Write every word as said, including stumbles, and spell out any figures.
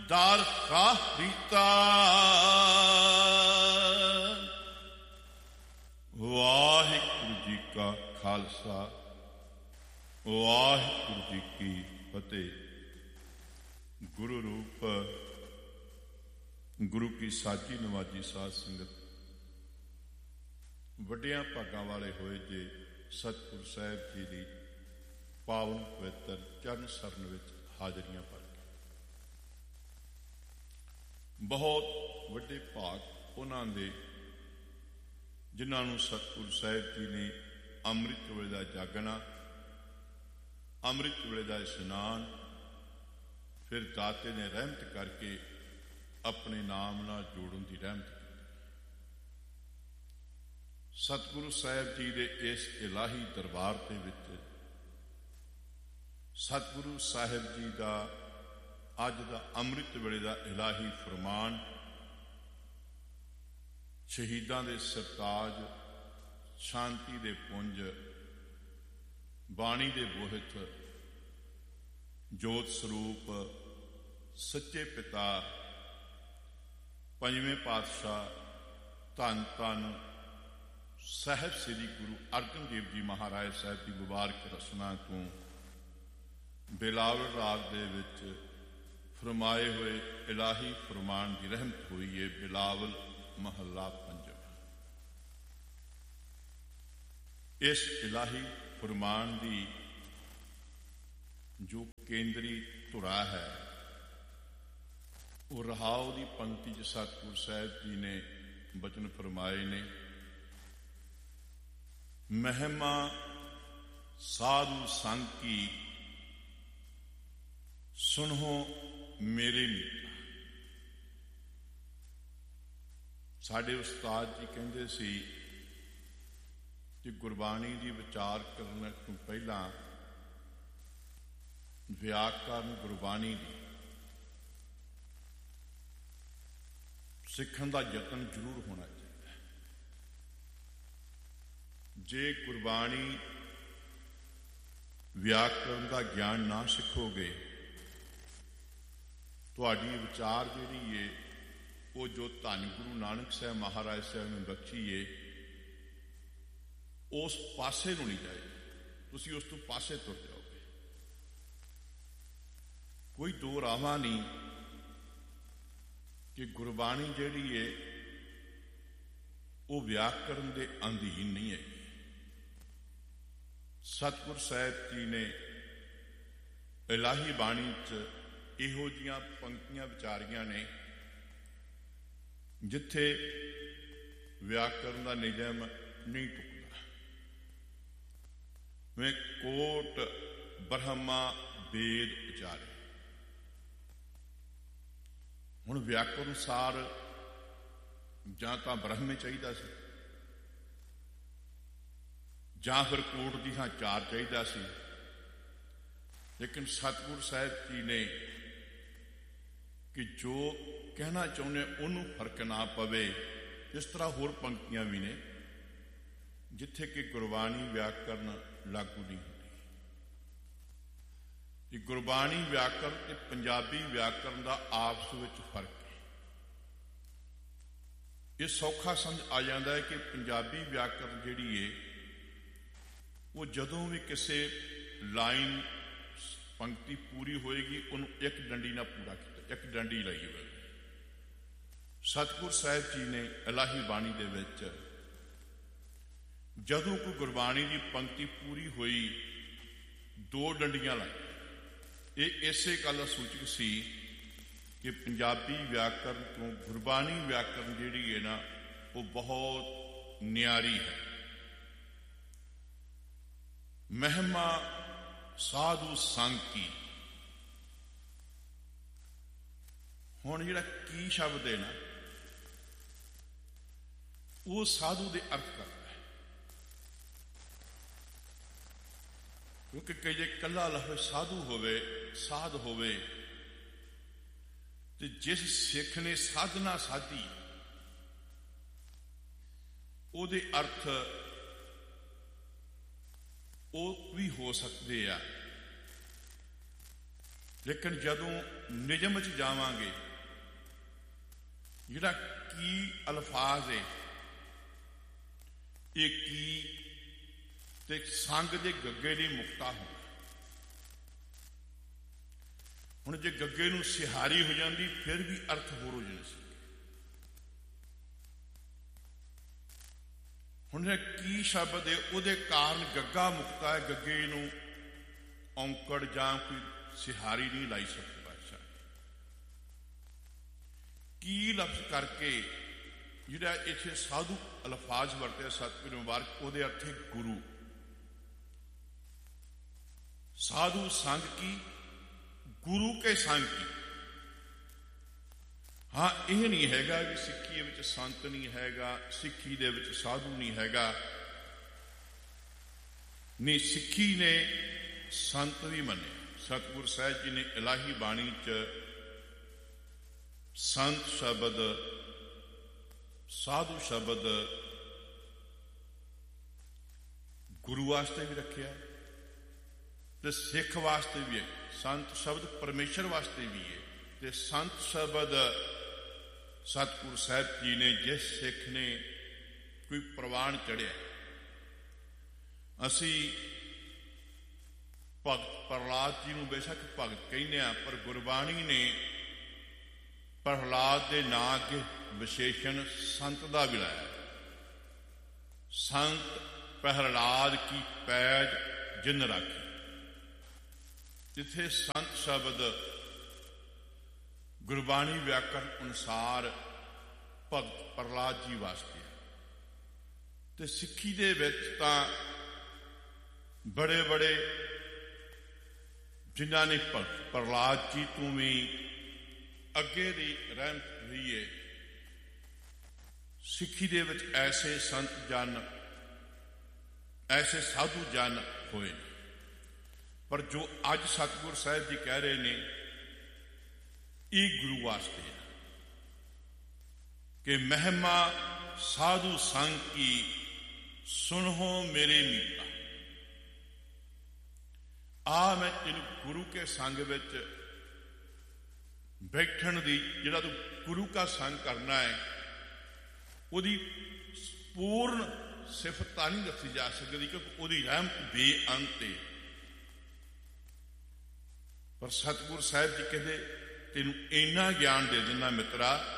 ਦਰ ਕਾ ਰੀਤਾ। ਵਾਹਿਗੁਰੂ ਜੀ ਕਾ ਖਾਲਸਾ, ਵਾਹਿਗੁਰੂ ਜੀ ਕੀ ਫਤਿਹ। ਗੁਰੂ ਰੂਪ ਗੁਰੂ ਕੀ ਸਾਜੀ ਨਵਾਜੀ ਸਾਧ ਸੰਗਤ, ਵੱਡਿਆਂ ਭਾਗਾਂ ਵਾਲੇ ਹੋਏ ਜੇ ਸਤਿਗੁਰੂ ਸਾਹਿਬ ਜੀ ਦੀ ਪਾਵਨ ਪਵਿੱਤਰ ਚਰਨ ਸਰਨ ਵਿੱਚ ਹਾਜ਼ਰੀਆਂ ਭਰ ਕੇ, ਬਹੁਤ ਵੱਡੇ ਭਾਗ ਉਹਨਾਂ ਦੇ ਜਿਨ੍ਹਾਂ ਨੂੰ ਸਤਿਗੁਰੂ ਸਾਹਿਬ ਜੀ ਨੇ ਅੰਮ੍ਰਿਤ ਵੇਲੇ ਦਾ ਜਾਗਣਾ, ਅੰਮ੍ਰਿਤ ਵੇਲੇ ਦਾ ਇਸ਼ਨਾਨ, ਫਿਰ ਦਾਤੇ ਨੇ ਰਹਿਮਤ ਕਰਕੇ ਆਪਣੇ ਨਾਮ ਨਾਲ ਜੋੜਨ ਦੀ ਰਹਿਮਤ ਕੀਤੀ। ਸਤਿਗੁਰੂ ਸਾਹਿਬ ਜੀ ਦੇ ਇਸ ਇਲਾਹੀ ਦਰਬਾਰ ਦੇ ਵਿੱਚ ਸਤਿਗੁਰੂ ਸਾਹਿਬ ਜੀ ਦਾ ਅੱਜ ਦਾ ਅੰਮ੍ਰਿਤ ਵੇਲੇ ਦਾ ਇਲਾਹੀ ਫਰਮਾਨ, ਸ਼ਹੀਦਾਂ ਦੇ ਸਰਤਾਜ, ਸ਼ਾਂਤੀ ਦੇ ਪੁੰਜ, ਬਾਣੀ ਦੇ ਬੋਹਿਤ, ਜੋਤ ਸਰੂਪ, ਸੱਚੇ ਪਿਤਾ, ਪੰਜਵੇਂ ਪਾਤਸ਼ਾਹ ਧੰਨ ਧੰਨ ਸਾਹਿਬ ਸ੍ਰੀ ਗੁਰੂ ਅਰਜਨ ਦੇਵ ਜੀ ਮਹਾਰਾਜ ਸਾਹਿਬ ਦੀ ਮੁਬਾਰਕ ਰਸਨਾ ਤੋਂ ਬਿਲਾਵਲ ਰਾਗ ਦੇ ਵਿੱਚ ਫਰਮਾਏ ਹੋਏ ਇਲਾਹੀ ਫਰਮਾਨ ਦੀ ਰਹਿਮਤ ਹੋਈ ਹੈ। ਬਿਲਾਵਲ ਮਹੱਲਾ ਪੰਜਵਾਂ। ਇਸ ਇਲਾਹੀ ਫਰਮਾਨ ਦੀ ਜੋ ਕੇਂਦਰੀ ਧੁਰਾ ਹੈ, ਉਹ ਰਹਾਉ ਦੀ ਪੰਕਤੀ 'ਚ ਸਤਿਗੁਰੂ ਸਾਹਿਬ ਜੀ ਨੇ ਬਚਨ ਫਰਮਾਏ ਨੇ। ਮਹਿਮਾ ਸਾਧੂ ਸੰਗ ਕੀ ਸੁਣੋ ਮੇਰੇ ਮੀਤਾ। ਸਾਡੇ ਉਸਤਾਦ ਜੀ ਕਹਿੰਦੇ ਸੀ ਕਿ ਗੁਰਬਾਣੀ ਦੀ ਵਿਚਾਰ ਕਰਨ ਤੋਂ ਪਹਿਲਾਂ ਵਿਆਕਰਨ ਗੁਰਬਾਣੀ ਦੀ ਸਿੱਖਣ ਦਾ ਯਤਨ ਜ਼ਰੂਰ ਹੋਣਾ ਚਾਹੀਦਾ ਹੈ। ਜੇ ਗੁਰਬਾਣੀ ਵਿਆਕਰਨ ਦਾ ਗਿਆਨ ਨਾ ਸਿੱਖੋਗੇ, ਤੁਹਾਡੀ ਵਿਚਾਰ ਜਿਹੜੀ ਏ ਉਹ ਜੋ ਧੰਨ ਗੁਰੂ ਨਾਨਕ ਸਾਹਿਬ ਮਹਾਰਾਜ ਸਾਹਿਬ ਨੇ ਬਖਸ਼ੀ ਏ, ਉਸ ਪਾਸੇ ਨੂੰ ਨਹੀਂ ਜਾਏਗੀ, ਤੁਸੀਂ ਉਸ ਤੋਂ ਪਾਸੇ ਤੁਰ ਜਾਓਗੇ। ਕੋਈ ਦੋ ਰਾਵਾਂ ਨਹੀਂ ਕਿ ਗੁਰਬਾਣੀ ਜਿਹੜੀ ਏ ਉਹ ਵਿਆਕਰਨ ਦੇ ਅਧੀਨ ਨਹੀਂ ਹੈ। ਸਤਿਗੁਰੂ ਸਾਹਿਬ ਜੀ ਨੇ ਇਲਾਹੀ ਬਾਣੀ 'ਚ ਇਹੋ ਜਿਹੀਆਂ ਪੰਕਤੀਆਂ ਵਿਚਾਰੀਆਂ ਨੇ ਜਿੱਥੇ ਵਿਆਕਰਨ ਦਾ ਨਿਯਮ ਨਹੀਂ ਟੁੱਟਦਾ। ਵੇ ਕੋਟ ਬ੍ਰਹਮਾ ਵੇਦ ਉਚਾਰੇ। ਹੁਣ ਵਿਆਕਰਨ ਅਨੁਸਾਰ ਜਾਂ ਤਾਂ ਬ੍ਰਹਮੇ ਚਾਹੀਦਾ ਸੀ, ਜਾਂ ਫਿਰ ਕੋਟ ਦੀ ਥਾਂ ਚਾਰ ਚਾਹੀਦਾ ਸੀ। ਲੇਕਿਨ ਸਤਿਗੁਰੂ ਸਾਹਿਬ ਜੀ ਨੇ ਕਿ ਜੋ ਕਹਿਣਾ ਚਾਹੁੰਦੇ ਉਹਨੂੰ ਫਰਕ ਨਾ ਪਵੇ, ਇਸ ਤਰ੍ਹਾਂ ਹੋਰ ਪੰਕਤੀਆਂ ਵੀ ਨੇ ਜਿੱਥੇ ਕਿ ਗੁਰਬਾਣੀ ਵਿਆਕਰਨ ਲਾਗੂ ਨਹੀਂ ਹੁੰਦੀ। ਕਿ ਗੁਰਬਾਣੀ ਵਿਆਕਰਨ ਤੇ ਪੰਜਾਬੀ ਵਿਆਕਰਨ ਦਾ ਆਪਸ ਵਿੱਚ ਫਰਕ ਹੈ। ਇਹ ਸੌਖਾ ਸਮਝ ਆ ਜਾਂਦਾ ਹੈ ਕਿ ਪੰਜਾਬੀ ਵਿਆਕਰਨ ਜਿਹੜੀ ਏ ਉਹ ਜਦੋਂ ਵੀ ਕਿਸੇ ਲਾਈਨ ਪੰਕਤੀ ਪੂਰੀ ਹੋਏਗੀ ਉਹਨੂੰ ਇੱਕ ਡੰਡੀ ਨਾਲ ਪੂਰਾ ਕੀਤਾ, ਇੱਕ ਡੰਡੀ ਲਾਈ ਹੋਵੇ। ਸਤਿਗੁਰੂ ਸਾਹਿਬ ਜੀ ਨੇ ਇਲਾਹੀ ਬਾਣੀ ਦੇ ਵਿੱਚ ਜਦੋਂ ਕੋਈ ਗੁਰਬਾਣੀ ਦੀ ਪੰਕਤੀ ਪੂਰੀ ਹੋਈ, ਦੋ ਡੰਡੀਆਂ ਲਾਈਆਂ। ਇਹ ਇਸੇ ਗੱਲ ਦਾ ਸੂਚਕ ਸੀ ਕਿ ਪੰਜਾਬੀ ਵਿਆਕਰਨ ਤੋਂ ਗੁਰਬਾਣੀ ਵਿਆਕਰਨ ਜਿਹੜੀ ਹੈ ਨਾ ਉਹ ਬਹੁਤ ਨਿਆਰੀ ਹੈ। ਮਹਿਮਾ ਸਾਧੂ ਸੰਗ ਕੀ। ਹੁਣ ਜਿਹੜਾ ਕੀ ਸ਼ਬਦ ਹੈ ਨਾ ਉਹ ਸਾਧੂ ਦੇ ਅਰਥ ਕਰਦਾ ਹੈ, ਕਿਉਂਕਿ ਕਈ ਜੇ ਇਕੱਲਾ ਲਫ਼ਜ਼ ਸਾਧੂ ਹੋਵੇ, ਸਾਧ ਹੋਵੇ, ਤੇ ਜਿਸ ਸਿੱਖ ਨੇ ਸਾਧਨਾ ਸਾਧੀ ਉਹਦੇ ਅਰਥ ਉਹ ਵੀ ਹੋ ਸਕਦੇ ਆ। ਲੇਕਿਨ ਜਦੋਂ ਨਿਯਮ 'ਚ ਜਾਵਾਂਗੇ, ਜਿਹੜਾ ਕੀ ਅਲਫਾਜ਼ ਹੈ, ਇਹ ਕੀ ਤੇ ਸੰਗ ਦੇ ਗੱਗੇ ਦੀ ਮੁਕਤਾ ਹੁੰਦਾ। ਹੁਣ ਜੇ ਗੱਗੇ ਨੂੰ ਸਿਹਾਰੀ ਹੋ ਜਾਂਦੀ ਫਿਰ ਵੀ ਅਰਥ ਹੋਰ ਹੋ ਜਾਣਾ ਸੀ। ਹੁਣ ਇਹ ਕੀ ਸ਼ਬਦ ਹੈ, ਉਹਦੇ ਕਾਰਨ ਗੱਗਾ ਮੁਕਤਾ ਹੈ। ਗੱਗੇ ਨੂੰ ਔਂਕੜ ਜਾਂ ਕੋਈ ਸਿਹਾਰੀ ਨਹੀਂ ਲਾਈ ਸਕਦਾ ਬਾਦਸ਼ਾਹ। ਕੀ ਲਫ਼ਜ਼ ਕਰਕੇ ਜਿਹੜਾ ਇੱਥੇ ਸਾਧੂ ਅਲਫਾਜ਼ ਵਰਤਿਆ ਸਤਿਗੁਰੂ ਮੁਬਾਰਕ, ਉਹਦੇ ਅਰਥ ਹੈ ਗੁਰੂ। ਸਾਧੂ ਸੰਗ ਕੀ, ਗੁਰੂ ਕੇ ਸੰਗ ਕੀ। ਹਾਂ, ਇਹ ਨਹੀਂ ਹੈਗਾ ਵੀ ਸਿੱਖੀ ਵਿੱਚ ਸੰਤ ਨਹੀਂ ਹੈਗਾ, ਸਿੱਖੀ ਦੇ ਵਿੱਚ ਸਾਧੂ ਨਹੀਂ ਹੈਗਾ। ਨਹੀਂ, ਸਿੱਖੀ ਨੇ ਸੰਤ ਵੀ ਮੰਨੇ। ਸਤਿਗੁਰ ਸਾਹਿਬ ਜੀ ਨੇ ਇਲਾਹੀ ਬਾਣੀ 'ਚ ਸੰਤ ਸ਼ਬਦ, ਸਾਧੂ ਸ਼ਬਦ ਗੁਰੂ ਵਾਸਤੇ ਵੀ ਰੱਖਿਆ ਤੇ ਸਿੱਖ ਵਾਸਤੇ ਵੀ ਹੈ। ਸੰਤ ਸ਼ਬਦ ਪਰਮੇਸ਼ਰ ਵਾਸਤੇ ਵੀ ਹੈ ਤੇ ਸੰਤ ਸ਼ਬਦ ਸਤਿਗੁਰ ਸਾਹਿਬ ਜੀ ਨੇ ਜਿਸ ਸਿੱਖ ਨੇ ਕੋਈ ਪ੍ਰਵਾਨ ਚੜਿਆ। ਅਸੀਂ ਭਗਤ ਪ੍ਰਹਲਾਦ ਜੀ ਨੂੰ ਬੇਸ਼ੱਕ ਭਗਤ ਕਹਿੰਦੇ ਹਾਂ, ਪਰ ਗੁਰਬਾਣੀ ਨੇ ਪ੍ਰਹਲਾਦ ਦੇ ਨਾਂ ਅੱਗੇ ਵਿਸ਼ੇਸ਼ਣ ਸੰਤ ਦਾ ਵੀ ਲਾਇਆ। ਸੰਤ ਪ੍ਰਹਲਾਦ ਕੀ ਪੈਜ ਜਿਨ ਰਾਖੀ। ਜਿੱਥੇ ਸੰਤ ਸ਼ਬਦ ਗੁਰਬਾਣੀ ਵਿਆਕਰਨ ਅਨੁਸਾਰ ਭਗਤ ਪ੍ਰਹਲਾਦ ਜੀ ਵਾਸਤੇ, ਤੇ ਸਿੱਖੀ ਦੇ ਵਿੱਚ ਤਾਂ ਬੜੇ ਬੜੇ ਜਿਨ੍ਹਾਂ ਨੇ ਭਗਤ ਪ੍ਰਹਲਾਦ ਜੀ ਤੋਂ ਵੀ ਅੱਗੇ ਦੀ ਰਹਿਮਤ ਹੋਈ ਹੈ। ਸਿੱਖੀ ਦੇ ਵਿੱਚ ਐਸੇ ਸੰਤ ਜਨ, ਐਸੇ ਸਾਧੂ ਜਨ ਹੋਏ ਨੇ। ਪਰ ਜੋ ਅੱਜ ਸਤਿਗੁਰ ਸਾਹਿਬ ਜੀ ਕਹਿ ਰਹੇ ਨੇ, ਇਹ ਗੁਰੂ ਵਾਸਤੇ ਹੈ ਕਿ ਮਹਿਮਾ ਸਾਧੂ ਸੰਗ ਕੀ ਸੁਣੋ ਮੇਰੇ ਮੀਤਾ। ਆ ਮੈਂ ਤੈਨੂੰ ਗੁਰੂ ਕੇ ਸੰਗ ਵਿੱਚ ਬੈਠਣ ਦੀ, ਜਿਹੜਾ ਤੂੰ ਗੁਰੂ ਕਾ ਸੰਗ ਕਰਨਾ ਹੈ, ਉਹਦੀ ਪੂਰਨ ਸਿਫਤ ਤਾਂ ਨਹੀਂ ਦੱਸੀ ਜਾ ਸਕਦੀ ਕਿਉਂਕਿ ਉਹਦੀ ਰਹਿਮਤ ਬੇਅੰਤ ਹੈ। ਪਰ ਸਤਿਗੁਰ ਸਾਹਿਬ ਜੀ ਕਹਿੰਦੇ ਤੈਨੂੰ ਇੰਨਾ ਗਿਆਨ ਦੇ ਦਿੰਦਾ ਮਿੱਤਰਾ,